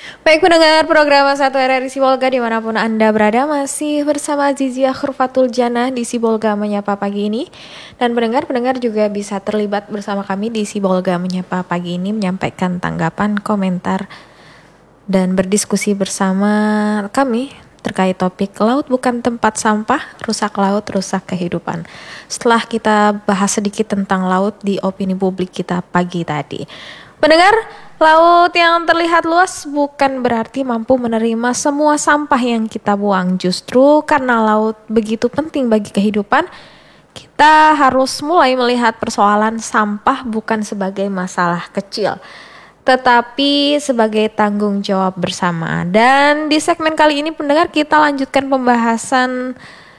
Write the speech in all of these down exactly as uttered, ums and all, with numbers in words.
Baik pendengar program satu R R I Sibolga dimanapun Anda berada, masih bersama Zizia Khurfatul Jannah di Sibolga Menyapa Pagi ini. Dan pendengar-pendengar juga bisa terlibat bersama kami di Sibolga Menyapa Pagi ini, menyampaikan tanggapan, komentar, dan berdiskusi bersama kami terkait topik laut bukan tempat sampah, rusak laut, rusak kehidupan. Setelah kita bahas sedikit tentang laut di opini publik kita pagi tadi. Pendengar, laut yang terlihat luas bukan berarti mampu menerima semua sampah yang kita buang. Justru karena laut begitu penting bagi kehidupan, kita harus mulai melihat persoalan sampah bukan sebagai masalah kecil, tetapi sebagai tanggung jawab bersama. Dan di segmen kali ini pendengar, kita lanjutkan pembahasan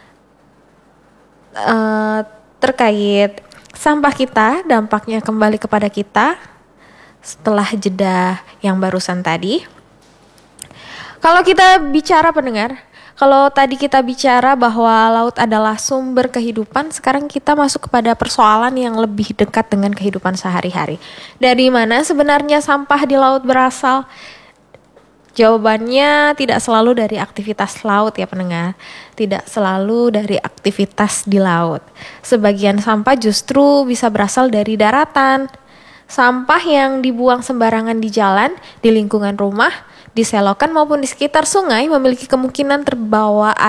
uh, terkait sampah kita, dampaknya kembali kepada kita setelah jeda yang barusan tadi. Kalau kita bicara pendengar, kalau tadi kita bicara bahwa laut adalah sumber kehidupan, sekarang kita masuk kepada persoalan yang lebih dekat dengan kehidupan sehari-hari. Dari mana sebenarnya sampah di laut berasal? Jawabannya tidak selalu dari aktivitas laut ya pendengar. Tidak selalu dari aktivitas di laut. Sebagian sampah justru bisa berasal dari daratan. Sampah yang dibuang sembarangan di jalan, di lingkungan rumah, di selokan maupun di sekitar sungai memiliki kemungkinan terbawa